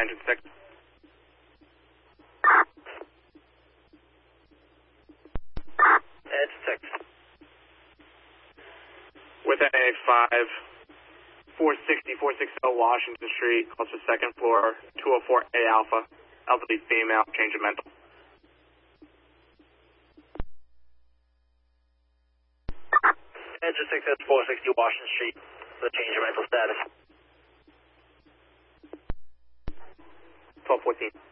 engine 6. Edge 6. With NA5, 460 Washington Street, close to second floor, 204A Alpha, elderly female, change of mental. Engine 6 at 460 Washington Street, the change of mental status. 1214.